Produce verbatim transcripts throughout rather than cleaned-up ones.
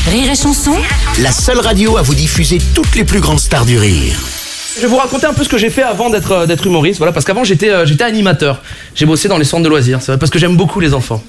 Rire et Chanson, la seule radio à vous diffuser toutes les plus grandes stars du rire. Je vais vous raconter un peu ce que j'ai fait avant d'être euh, d'être humoriste, voilà, parce qu'avant j'étais euh, j'étais animateur. J'ai bossé dans les centres de loisirs, c'est vrai, parce que j'aime beaucoup les enfants.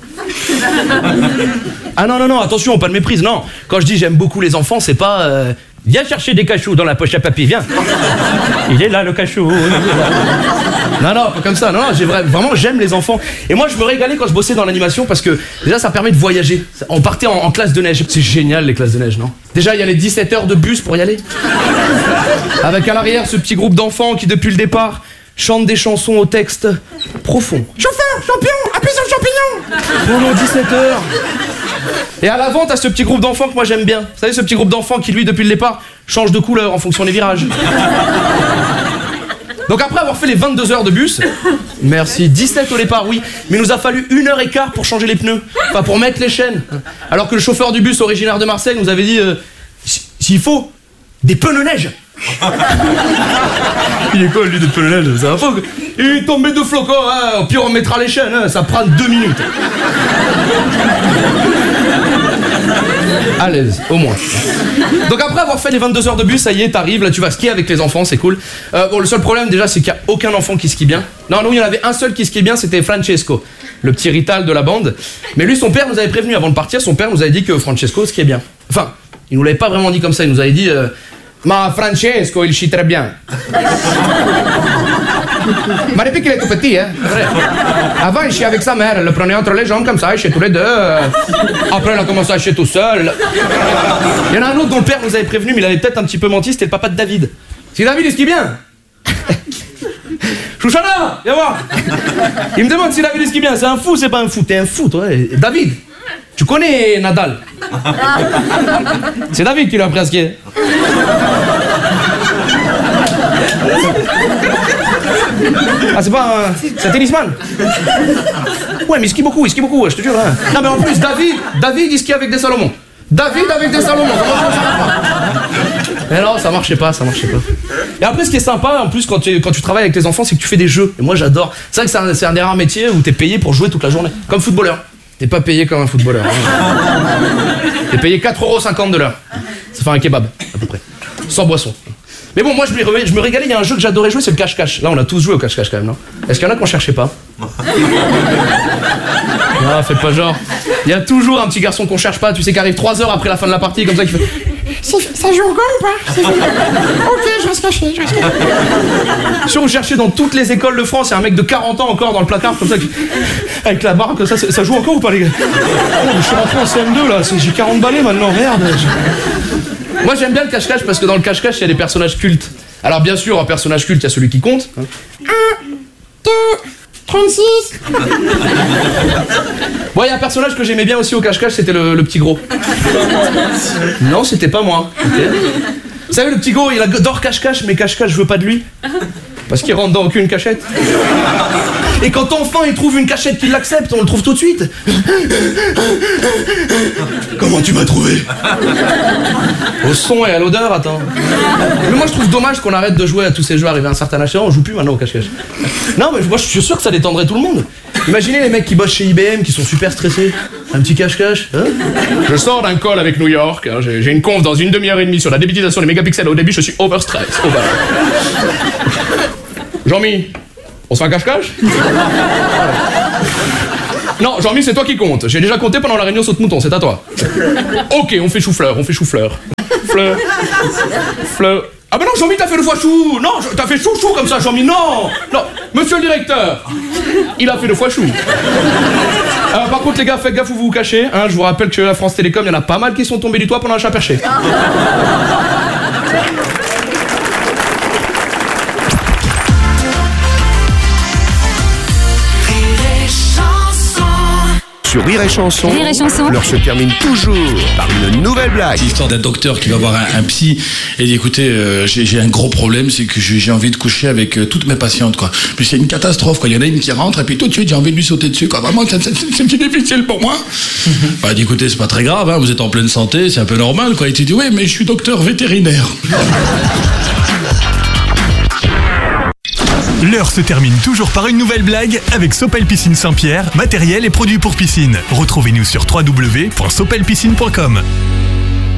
Ah non non non, attention, pas de méprise, non. Quand je dis j'aime beaucoup les enfants, c'est pas euh, viens chercher des cachous dans la poche à papy, viens. Il est là le cachou. Non non, pas comme ça. Non non, j'ai vra- vraiment j'aime les enfants. Et moi je me régalais quand je bossais dans l'animation parce que déjà ça permet de voyager. On partait en, en classe de neige. C'est génial les classes de neige, non? Déjà il y a les dix-sept heures de bus pour y aller. Avec à l'arrière ce petit groupe d'enfants qui depuis le départ chantent des chansons au texte profond. Chauffeur, champion, appuie sur le champignon. Pendant dix-sept heures. Et à l'avant, t'as ce petit groupe d'enfants que moi j'aime bien. Vous savez, ce petit groupe d'enfants qui, lui, depuis le départ, change de couleur en fonction des virages. Donc après avoir fait les vingt-deux heures de bus, merci, dix-sept au départ, oui, mais il nous a fallu une heure et quart pour changer les pneus, enfin pour mettre les chaînes. Alors que le chauffeur du bus originaire de Marseille nous avait dit, euh, s'il faut, des pneus neige. Il est quoi lui, des pneus neige? Ça va pas? Il est tombé de flocons, hein. Au pire on mettra les chaînes, hein. Ça prend deux minutes. À l'aise, au moins. Donc après avoir fait les vingt-deux heures de bus, ça y est, t'arrives, là tu vas skier avec les enfants, c'est cool. Euh, bon, le seul problème déjà, c'est qu'il n'y a aucun enfant qui skie bien. Non, nous, il y en avait un seul qui skie bien, c'était Francesco, le petit rital de la bande. Mais lui, son père nous avait prévenu avant de partir, son père nous avait dit que Francesco skiait bien. Enfin, il nous l'avait pas vraiment dit comme ça, il nous avait dit euh, ma Francesco, il chie très bien. Mais depuis qu'il est tout petit, hein. Avant, il chiait avec sa mère, elle le prenait entre les jambes comme ça, il chiait tous les deux. Après, il a commencé à chier tout seul. Il y en a un autre dont le père nous avait prévenu, mais il avait peut-être un petit peu menti, c'était le papa de David. Si David, il skie bien. Chouchana, viens voir. Il me demande si David, il skie bien. C'est un fou, c'est pas un fou, t'es un fou, toi. David, tu connais Nadal? C'est David qui lui a appris à skier. Ah, c'est pas un... C'est un tennisman. Ouais, mais il skie beaucoup, il skie beaucoup, je te jure. Hein. Non, mais en plus, David, David, il skie avec des Salomon. David avec des Salomon. Mais non, ça marchait pas, ça marchait pas. Et après, ce qui est sympa, en plus, quand tu, quand tu travailles avec tes enfants, c'est que tu fais des jeux. Et moi, j'adore. C'est vrai que c'est un, c'est un des rares métiers où t'es payé pour jouer toute la journée. Comme footballeur. T'es pas payé comme un footballeur. Hein. T'es payé quatre euros cinquante de l'heure. Ça fait un kebab, à peu près. Sans boisson. Mais bon, moi je me, je me régalais, il y a un jeu que j'adorais jouer, c'est le cache-cache. Là, on a tous joué au cache-cache quand même, non? Est-ce qu'il y en a qu'on cherchait pas? Ah, faites pas genre. Il y a toujours un petit garçon qu'on cherche pas, tu sais, qui arrive trois heures après la fin de la partie, comme ça, qui fait... Ça joue encore ou pas? Ok, je vais se cacher, je vais se cacher. Sur, on cherchait dans toutes les écoles de France, il y a un mec de quarante ans encore dans le placard, comme ça, qui... avec la barre, comme ça, ça joue encore ou pas, les gars? Oh, je suis rentré en C M deux, là, j'ai quarante balais maintenant, merde. Moi j'aime bien le cache-cache parce que dans le cache-cache il y a des personnages cultes. Alors bien sûr, en personnage culte, il y a celui qui compte. un, deux, trente-six. Bon, il y a un personnage que j'aimais bien aussi au cache-cache, c'était le, le petit gros. Non, c'était pas moi. Okay. Vous savez, le petit gros, il adore cache-cache, mais cache-cache, je veux pas de lui. Parce qu'il rentre dans aucune cachette. Et quand enfin il trouve une cachette qui l'accepte, on le trouve tout de suite. Comment tu m'as trouvé? Au son et à l'odeur, attends. Mais moi je trouve dommage qu'on arrête de jouer à tous ces jeux arrivés à un certain âge. On joue plus maintenant au cache-cache. Non mais moi je suis sûr que ça détendrait tout le monde. Imaginez les mecs qui bossent chez I B M, qui sont super stressés. Un petit cache-cache, hein? Je sors d'un call avec New York, hein, j'ai, j'ai une conf dans une demi-heure et demie sur la débétisation des mégapixels. Au début je suis overstress. Over. Jean-Mi, on se fait un cache-cache? Non, Jean-Mi, c'est toi qui compte. J'ai déjà compté pendant la réunion saute-mouton, c'est à toi. Ok, on fait chou-fleur, on fait chou-fleur. Fleur. Fleur. Ah bah non, Jean-Mi, t'as fait deux fois chou. Non, t'as fait chou-chou comme ça, Jean-Mi. Non, non. Monsieur le directeur, il a fait deux fois chou. Euh, par contre, les gars, faites gaffe où vous vous cachez. Hein, je vous rappelle que la France Télécom, il y en a pas mal qui sont tombés du toit pendant un chat perché. Sur Rire et Chanson, Rire et Chanson, l'heure se termine toujours par une nouvelle blague. C'est l'histoire d'un docteur qui va voir un, un psy et dit écoutez, euh, j'ai, j'ai un gros problème, c'est que j'ai, j'ai envie de coucher avec euh, toutes mes patientes, quoi. Puis c'est une catastrophe, quoi. Il y en a une qui rentre et puis tout de suite j'ai envie de lui sauter dessus, quoi. Vraiment, c'est, c'est, c'est difficile pour moi. Bah, il dit écoutez, c'est pas très grave, hein, vous êtes en pleine santé, c'est un peu normal, quoi. Et tu dis oui, mais je suis docteur vétérinaire. L'heure se termine toujours par une nouvelle blague avec Sopel Piscine Saint-Pierre, matériel et produits pour piscine. Retrouvez-nous sur w w w point sopel piscine point com.